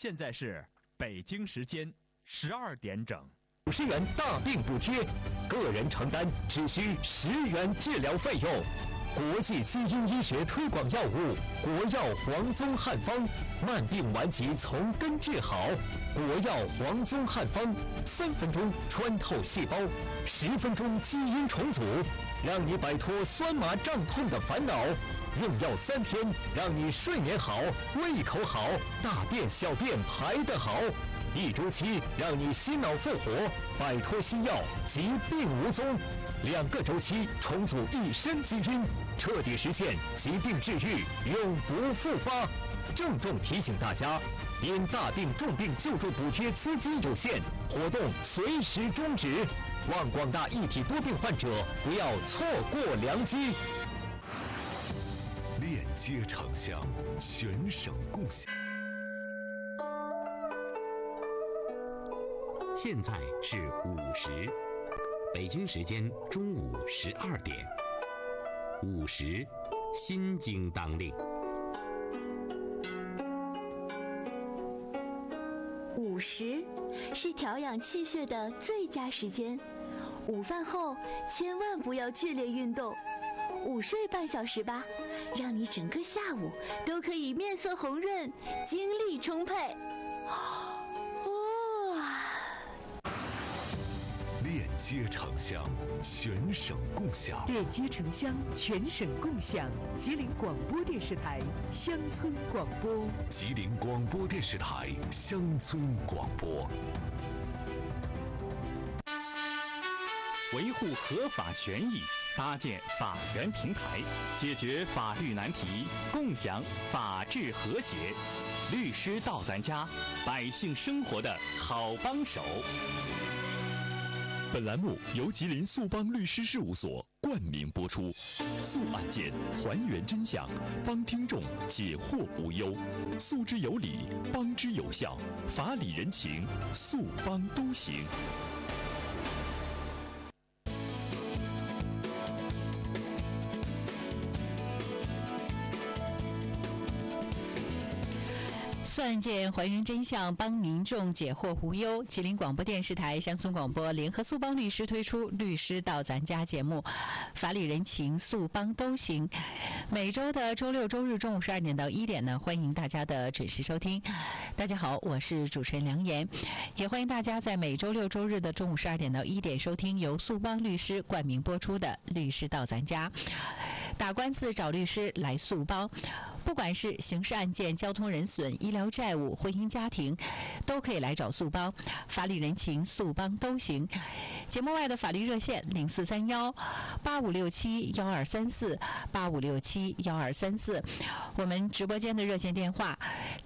现在是北京时间12点整。 50元大病补贴，个人承担只需10元治疗费用。国际基因医学推广药物国药黄宗汉方，慢病顽疾从根治好。国药黄宗汉方，3分钟穿透细胞，10分钟基因重组，让你摆脱酸麻胀痛的烦恼。用药3天，让你睡眠好，胃口好，大便小便排得好。1周期，让你心脑复活，摆脱西药，疾病无踪。2个周期，重组一身基因，彻底实现疾病治愈，永不复发。郑重提醒大家，因大病重病救助补贴资金有限，活动随时终止。望广大一体多病患者不要错过良机。 链接城乡，全省共享。 现在是5时，北京时间中午12点。5时，心经当令。 午时是调养气血的最佳时间，午饭后千万不要剧烈运动，午睡半小时吧，让你整个下午都可以面色红润，精力充沛。 链接城乡，全省共享。 链接城乡，全省共享。吉林广播电视台乡村广播。 吉林广播电视台乡村广播。 维护合法权益，搭建法源平台，解决法律难题，共享法治和谐。律师到咱家，百姓生活的好帮手。 本栏目由吉林速帮律师事务所冠名播出，速案件还原真相，帮听众解惑无忧，诉之有理，帮之有效，法理人情，速帮都行。 速案件还原真相，帮民众解惑无忧。吉林广播电视台乡村广播联合速帮律师推出律师到咱家节目，法理人情，速帮都行。每周的周六周日中午12点到1点呢，欢迎大家的准时收听。大家好，我是主持人梁岩，也欢迎大家在每周六周日的中午12点到1点收听由速帮律师冠名播出的律师到咱家。打官司找律师来速帮，不管是刑事案件、交通人损、医疗债务、婚姻家庭，都可以来找速帮，法理人情，速帮都行。节目外的法律热线0431-8567-1234 8567-1234，我们直播间的热线电话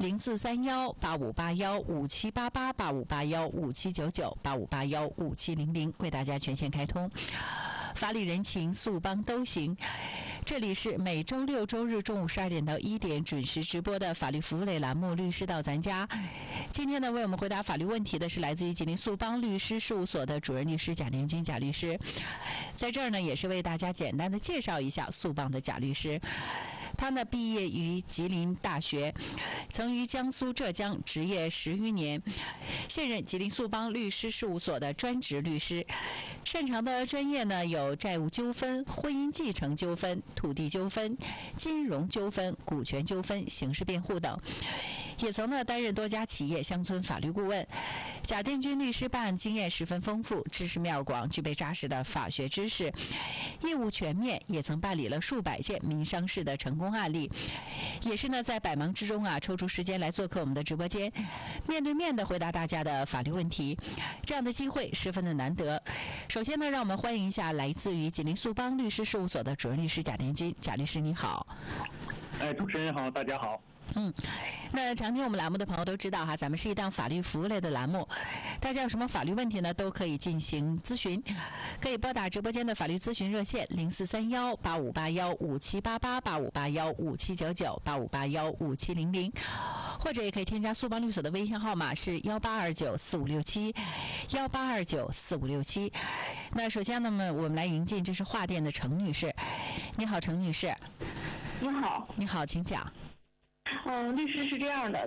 0431-8581-5788 8581-5799 8581-5700，为大家全线开通。法理人情，速帮都行。这里是每周六周日中午12点到1点准时直播的法律服务类栏目律师到咱家。今天呢，为我们回答法律问题的是来自于吉林速帮律师事务所的主任律师贾连军贾律师。在这儿呢，也是为大家简单的介绍一下速帮的贾律师。他呢毕业于吉林大学，曾于江苏、浙江执业10余年，现任吉林速帮律师事务所的专职律师。擅长的专业呢有债务纠纷、婚姻继承纠纷、土地纠纷、金融纠纷、股权纠纷、刑事辩护等，也曾呢担任多家企业乡村法律顾问。贾殿军律师办案经验十分丰富，知识面广，具备扎实的法学知识，业务全面，也曾办理了数百件民商事的成功案例，也是呢在百忙之中抽出时间来做客我们的直播间，面对面的回答大家的法律问题，这样的机会十分的难得。首先呢，让我们欢迎一下来自于吉林速帮律师事务所的主任律师贾殿军。贾律师你好。 主持人好，大家好。 那常听我们栏目的朋友都知道咱们是一档法律服务类的栏目，大家有什么法律问题呢，都可以进行咨询，可以拨打直播间的法律咨询热线0431-8581-5788 8581-5799 8581-5700，或者也可以添加速帮律所的微信号码是18294567 18294567。那首先呢，我们来迎进这是话店的程女士。你好，程女士。 你好。 你好，请讲。 律师是这样的，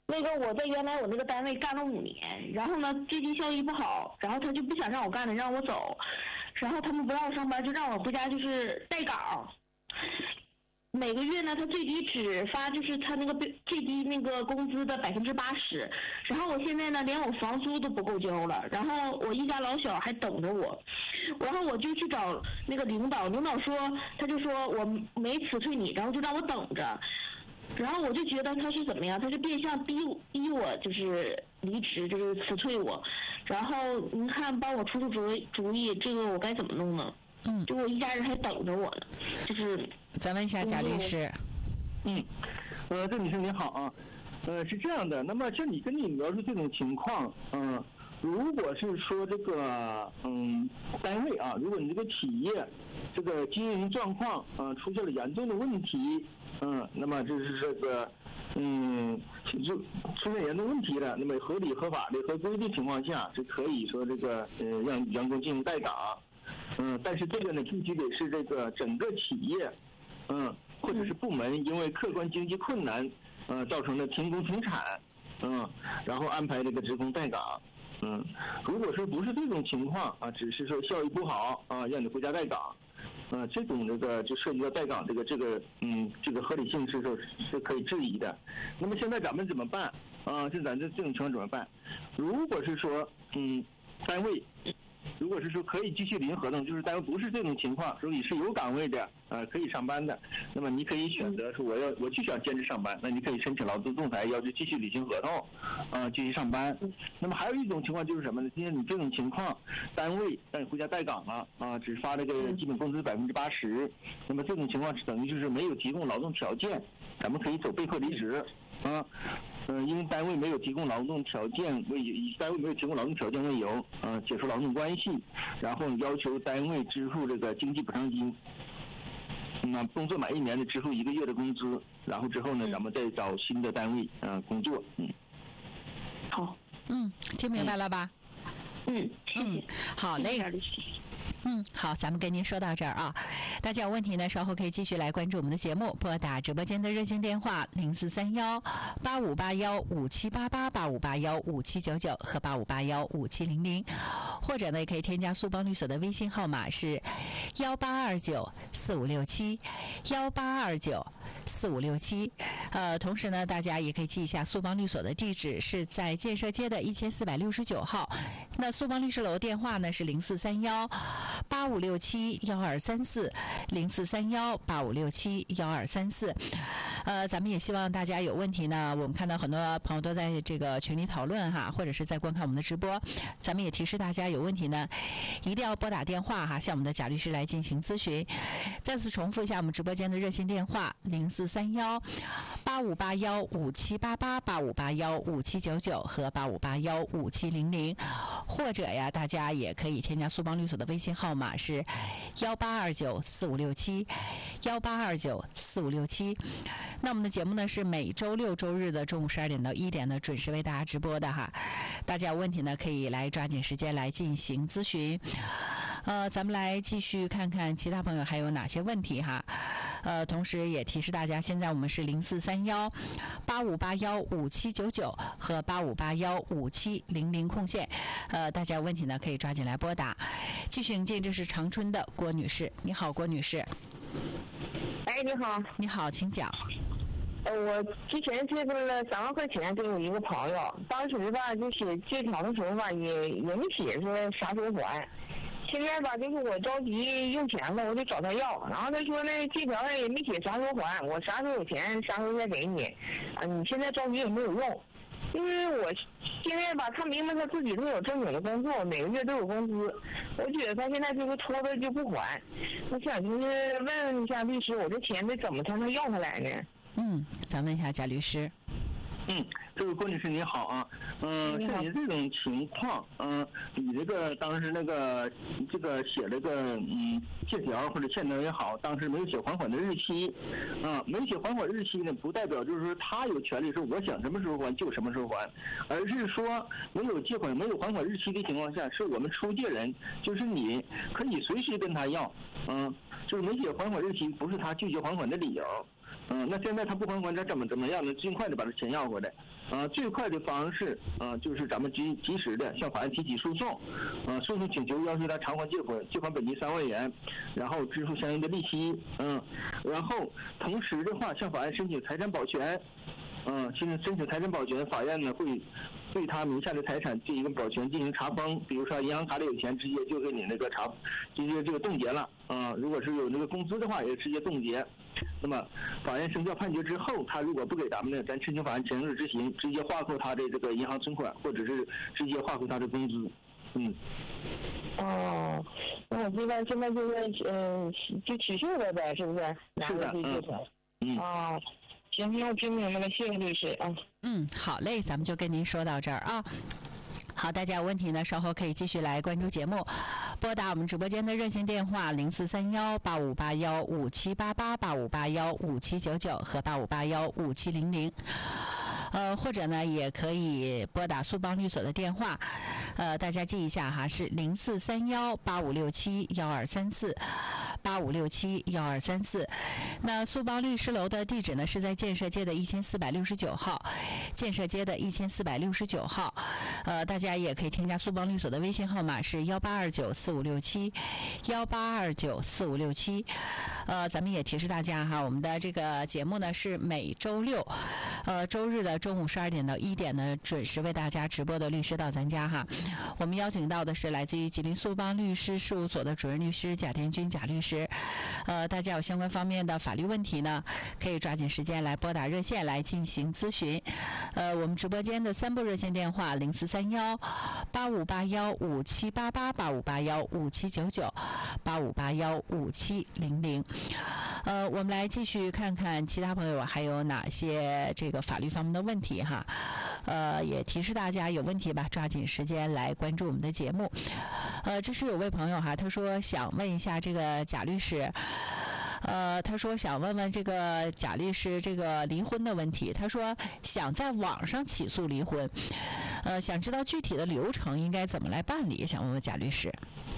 那个我在原来我那个单位干了5年，然后呢最近效益不好，然后他就不想让我干了，让我走，然后他们不让我上班，就让我回家就是带岗。每个月呢，他最低只发就是他那个最低那个工资的80%，然后我现在呢连我房租都不够交了，然后我一家老小还等着我，然后我就去找那个领导说，他就说我没辞退你，然后就让我等着，然后我就觉得他是怎么样，他就变相逼我就是离职，就是辞退我，然后您看帮我出主意，这个我该怎么弄呢？就我一家人还等着我呢，就是咱问一下贾律师。 郑女士您好啊，是这样的，那么像你跟你描述这种情况，如果是说这个单位啊，如果你这个企业这个经营状况出现了严重的问题，那么这是这个就出现严重问题了，那么合理合法的合规的情况下是可以说这个让员工进行带岗。但是这个呢，必须得是这个整个企业，或者是部门因为客观经济困难，造成的停工停产，然后安排这个职工带岗，如果说不是这种情况啊，只是说效益不好啊，让你回家带岗，这种这个就涉及到带岗这个合理性是可以质疑的。那么现在咱们怎么办啊？现在咱这种情况怎么办？如果是说单位。如果是说可以继续履行合同，就是单位不是这种情况，说你是有岗位的，可以上班的，那么你可以选择说我就想坚持上班，那你可以申请劳资仲裁，要求继续履行合同，继续上班。那么还有一种情况就是什么呢？今天你这种情况，单位让你回家带岗了，只发这个基本工资80%，那么这种情况等于就是没有提供劳动条件，咱们可以走被迫离职。因为单位没有提供劳动条件以单位没有提供劳动条件为由，解除劳动关系，然后要求单位支付这个经济补偿金，工作满1年的支付1个月的工资，然后之后呢，咱们再找新的单位工作。 好， 听明白了吧？ 谢谢。 好嘞。好，咱们跟您说到这儿啊。大家有问题呢，稍后可以继续来关注我们的节目，拨打直播间的热线电话0431-8581-5788、8581-5799和8581-5700，或者呢，也可以添加苏邦律所的微信号码是1829-4567，1829-4567。同时呢，大家也可以记一下苏邦律所的地址是在建设街的1469号。那苏邦律师楼电话呢是0431-8567-1234，0431-8567-1234。咱们也希望大家有问题呢，我们看到很多朋友都在这个群里讨论哈，或者是在观看我们的直播，咱们也提示大家有问题呢，一定要拨打电话哈，向我们的贾律师来进行咨询。再次重复一下我们直播间的热线电话：0431-8581-5788、8581-5799和8581-5700，或者呀，大家也可以添加苏邦律所的微信号码是1829-4567，1829-4567。那我们的节目呢是每周6、周日的中午12点到1点呢准时为大家直播的哈。大家有问题呢可以来抓紧时间来进行咨询。咱们来继续看看其他朋友还有哪些问题哈。同时也提示大家，现在我们是0431-8581-5799和8581-5700空线。大家有问题呢可以抓紧来拨打。继续迎接，这是长春的郭女士。你好，郭女士。 你好。 你好，请讲。 我之前借过了3万块钱给我一个朋友，当时吧就写借条的时候吧也没写说啥时候还。现在吧就是我着急用钱了，我就找他要，然后他说那借条上也没写啥时候还，我啥时候有钱啥时候再给你，你现在着急也没有用。因为我现在吧，他明白他自己都有正经的工作，每个月都有工资，我觉得他现在这个拖着就不还，我想就是问一下律师，我这钱得怎么才能要回来呢？ 咱问一下贾律师。 这位郭女士你好啊，像你这种情况，你这个当时这个写了个借条或者欠条也好，当时没有写还款的日期，没有写还款日期呢，不代表就是说他有权利说我想什么时候还就什么时候还，而是说没有借款没有还款日期的情况下，是我们出借人，就是你可以随时跟他要，就是没写还款日期不是他拒绝还款的理由。 那现在他不还款，怎么样能尽快的把这钱要回来？最快的方式就是咱们及时的向法院提起诉讼，诉讼请求要求他偿还借款本金3万元，然后支付相应的利息，然后同时的话向法院申请财产保全，申请财产保全，法院呢会对他名下的财产进行保全，进行查封。比如说银行卡里有钱，直接就给你那个直接这个冻结了如果是有那个工资的话，也直接冻结。那么法院生效判决之后，他如果不给咱们呢，咱申请法院强制执行，直接划扣他的这个银行存款，或者是直接划扣他的工资。 那我现在就是就起诉了呗，是不是？ 是的， 行，那我听明白了，谢谢律师啊。 好嘞，咱们就跟您说到这儿啊。好，大家有问题呢，稍后可以继续来关注节目，拨打我们直播间的热线电话04318581578885815799和85815700。或者呢，也可以拨打苏邦律所的电话，大家记一下哈，是043185671234，85671234。那苏邦律师楼的地址呢是在建设街的1469号，建设街的1469号。大家也可以添加苏邦律所的微信号码是18294567，18294567。咱们也提示大家哈，我们的这个节目呢是每周六，周日的中午12点到1点呢准时为大家直播的律师到咱家哈。我们邀请到的是来自于吉林苏邦律师事务所的主任律师贾天军贾律师。大家有相关方面的法律问题呢，可以抓紧时间来拨打热线来进行咨询。我们直播间的3部热线电话0431858157888581579985815700。我们来继续看看其他朋友还有哪些这个法律方面的问题哈。也提示大家有问题吧，抓紧时间来关注我们的节目。这是有位朋友哈，他说想问一下这个贾律师。他说想问问这个贾律师这个离婚的问题。他说想在网上起诉离婚，想知道具体的流程应该怎么来办理，想问问贾律师。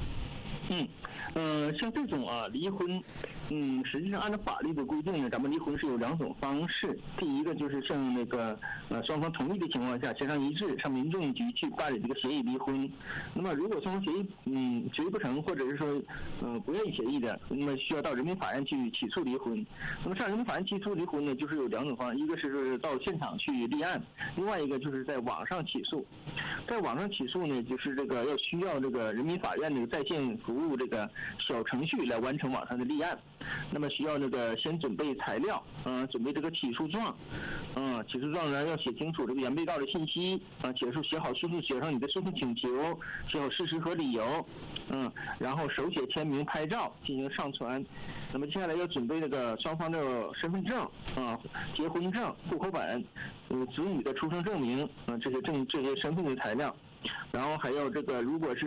像这种离婚，实际上按照法律的规定呢，咱们离婚是有2种方式。第一个就是像那个双方同意的情况下，协商一致上民政局去办理这个协议离婚。那么如果双方协议决议不成，或者是说不愿意协议的，那么需要到人民法院去起诉离婚。那么上人民法院起诉离婚呢，就是有2种方式，一个是到现场去立案，另外一个就是在网上起诉。在网上起诉呢，就是这个需要这个人民法院这个在线服务这个小程序来完成网上的立案。那么需要那个先准备材料，准备这个起诉状，起诉状呢要写清楚这个原被告的信息，写好诉讼，写上你的诉讼请求，写好事实和理由，然后手写签名拍照进行上传。那么接下来要准备这个双方的身份证，结婚证、户口本，子女的出生证明，这些身份的材料。然后还有这个，如果是